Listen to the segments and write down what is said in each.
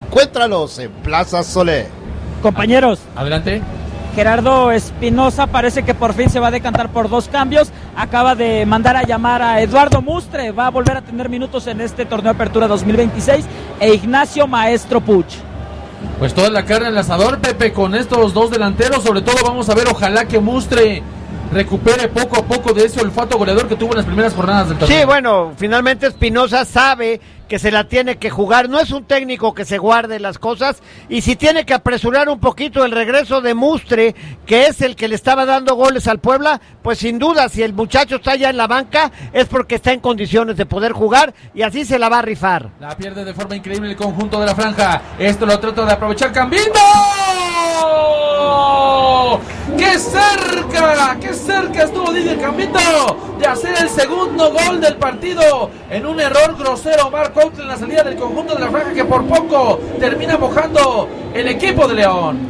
Encuéntralos en Plaza Solé. Compañeros. Adelante. Gerardo Espinosa parece que por fin se va a decantar por 2 cambios. Acaba de mandar a llamar a Eduardo Mustre, va a volver a tener minutos en este torneo de apertura 2026, e Ignacio Maestro Puch. Pues toda la carne en el asador, Pepe, con estos 2 delanteros. Sobre todo vamos a ver, ojalá que Mustre recupere poco a poco de ese olfato goleador que tuvo en las primeras jornadas del torneo. Sí, bueno, finalmente Espinosa sabe que se la tiene que jugar, no es un técnico que se guarde las cosas, y si tiene que apresurar un poquito el regreso de Mustre, que es el que le estaba dando goles al Puebla, pues sin duda, si el muchacho está ya en la banca, es porque está en condiciones de poder jugar, y así se la va a rifar. La pierde de forma increíble el conjunto de la franja, esto lo trata de aprovechar Cambindo. ¡Qué cerca estuvo Didier Cambindo de hacer el segundo gol del partido! En un error grosero, Marco Couto en la salida del conjunto de la franja, que por poco termina mojando el equipo de León.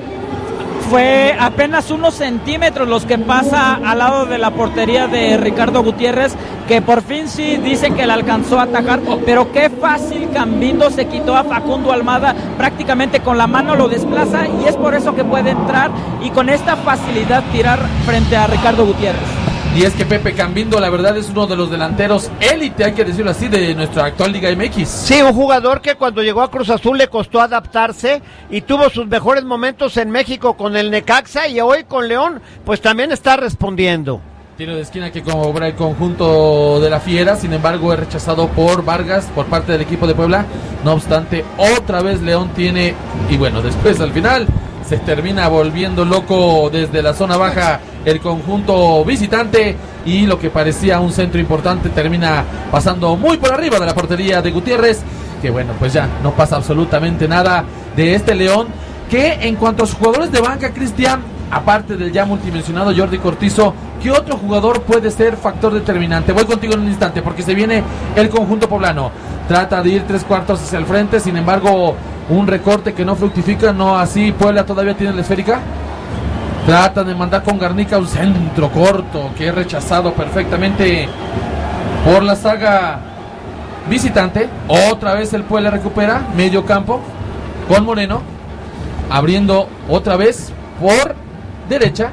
Fue apenas unos centímetros los que pasa al lado de la portería de Ricardo Gutiérrez, que por fin sí dice que la alcanzó a atajar, pero qué fácil Cambindo se quitó a Facundo Almada, prácticamente con la mano lo desplaza, y es por eso que puede entrar y con esta facilidad tirar frente a Ricardo Gutiérrez. Y es que Pepe Cambindo, la verdad, es uno de los delanteros élite, hay que decirlo así, de nuestra actual Liga MX. Sí, un jugador que cuando llegó a Cruz Azul le costó adaptarse y tuvo sus mejores momentos en México con el Necaxa, y hoy con León, pues también está respondiendo. Tiro de esquina que cobra el conjunto de la Fiera, sin embargo es rechazado por Vargas por parte del equipo de Puebla. No obstante, otra vez León tiene, y bueno, después al final se termina volviendo loco desde la zona baja el conjunto visitante, y lo que parecía un centro importante termina pasando muy por arriba de la portería de Gutiérrez, que bueno, pues ya no pasa absolutamente nada de este León, que en cuanto a sus jugadores de banca, Cristian, aparte del ya multimensionado Jordi Cortizo, ¿qué otro jugador puede ser factor determinante? Voy contigo en un instante porque se viene el conjunto poblano, trata de ir 3/4 hacia el frente, sin embargo un recorte que no fructifica, no así Puebla todavía tiene la esférica. Tratan de mandar con Garnica un centro corto que es rechazado perfectamente por la saga visitante. Otra vez el Puebla recupera medio campo con Moreno, abriendo otra vez por derecha,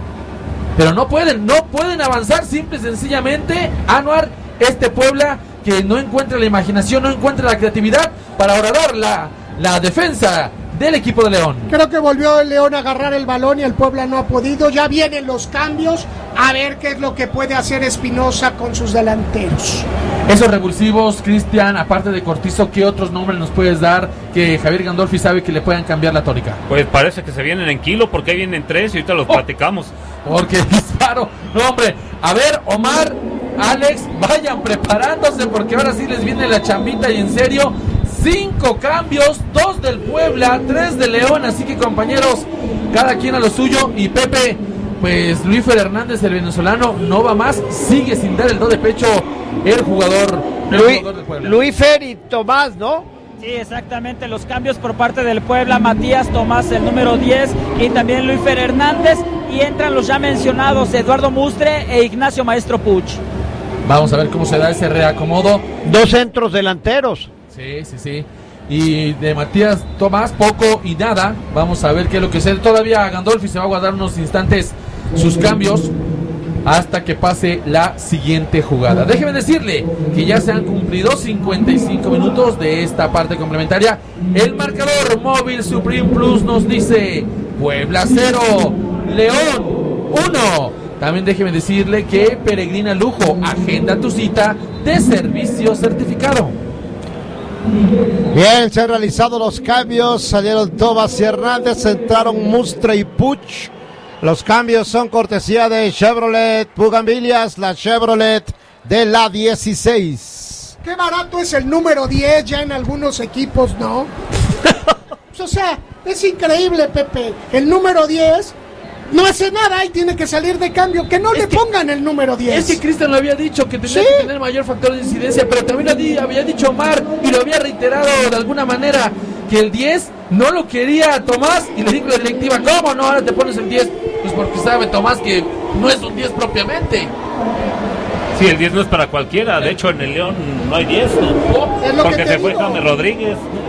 pero no pueden avanzar, simple y sencillamente. Anuar, este Puebla que no encuentra la imaginación, no encuentra la creatividad para horadar la defensa del equipo de León. Creo que volvió el León a agarrar el balón y el Puebla no ha podido. Ya vienen los cambios, a ver qué es lo que puede hacer Espinosa con sus delanteros. Esos revulsivos, Cristian, aparte de Cortizo, ¿qué otros nombres nos puedes dar que Javier Gandolfi sabe que le puedan cambiar la tónica? Pues parece que se vienen en kilo, porque ahí vienen 3 y ahorita los platicamos. Porque disparo, no hombre, a ver, Omar, Alex, vayan preparándose porque ahora sí les viene la chambita, y en serio, 5 cambios, 2 del Puebla, 3 de León, así que compañeros, cada quien a lo suyo. Y Pepe, pues Luífer Hernández, el venezolano, no va más, sigue sin dar el do de pecho el jugador de Puebla. Luífer y Tomás, ¿no? Sí, exactamente, los cambios por parte del Puebla: Matías Tomás, el número 10, y también Luífer Hernández, y entran los ya mencionados Eduardo Mustre e Ignacio Maestro Puch. Vamos a ver cómo se da ese reacomodo. 2 centros delanteros. Sí. Y de Matías Tomás, poco y nada. Vamos a ver qué es lo que sea. Todavía Gandolfi se va a guardar unos instantes sus cambios hasta que pase la siguiente jugada. Déjeme decirle que ya se han cumplido 55 minutos de esta parte complementaria. El marcador móvil Supreme Plus nos dice: Puebla 0, León 1. También déjeme decirle que Peregrina Lujo, agenda tu cita de servicio certificado. Bien, se han realizado los cambios, salieron Tomás y Hernández, entraron Mustre y Puch. Los cambios son cortesía de Chevrolet Bugambilias, la Chevrolet de la 16. Qué barato es el número 10 ya en algunos equipos, ¿no? O sea, es increíble, Pepe. El número 10 no hace nada y tiene que salir de cambio. Que no le pongan el número 10. Es que Cristian lo había dicho, que tenía que tener mayor factor de incidencia, pero también había dicho Omar, y lo había reiterado de alguna manera, que el 10 no lo quería Tomás, y le dijo la directiva: ¿cómo no? Ahora te pones el 10. Pues porque sabe Tomás que no es un 10 propiamente. Sí, el 10 no es para cualquiera. De hecho, en el León no hay 10, ¿no? Porque se fue James Rodríguez.